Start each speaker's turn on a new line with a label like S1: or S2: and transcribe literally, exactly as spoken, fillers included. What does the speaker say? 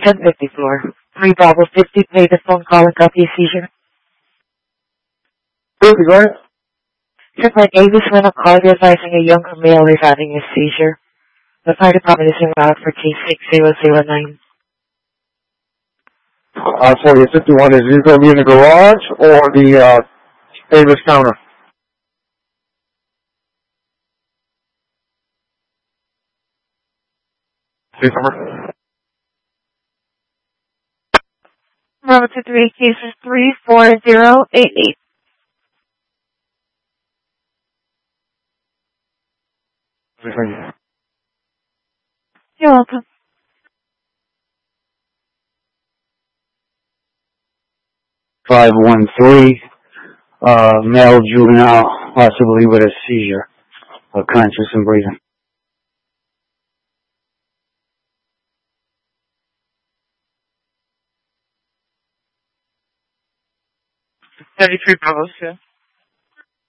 S1: ten fifty floor. three Bravo fifty, pay the phone call and copy a seizure.
S2: Good, go ahead.
S1: Sir, my name is when a call advising a younger male is having a seizure. The fire department is en route for case six zero zero nine.
S2: Uh, for your fifty-one, is this going to be in the garage or the, uh, Davis counter? Case number?
S3: Bravo two three, cases three four zero eight eight.
S2: Thank you.
S3: You're welcome.
S4: five one three, uh, male juvenile, possibly with a seizure of conscious and breathing.
S1: thirty-three Bravo, sir.